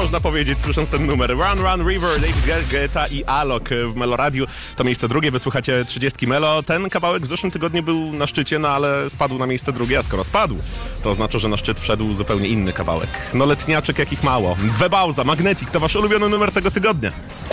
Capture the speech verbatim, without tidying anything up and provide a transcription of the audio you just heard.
można powiedzieć, słysząc ten numer. Run, Run, River, David Guetta i Alok w Meloradiu. To miejsce drugie, wysłuchacie trzydziestki Melo. Ten kawałek w zeszłym tygodniu był na szczycie, no ale spadł na miejsce drugie, a skoro spadł, to oznacza, że na szczyt wszedł zupełnie inny kawałek. No letniaczek jakich mało. Webauza, Magnetic, to wasz ulubiony numer tego tygodnia.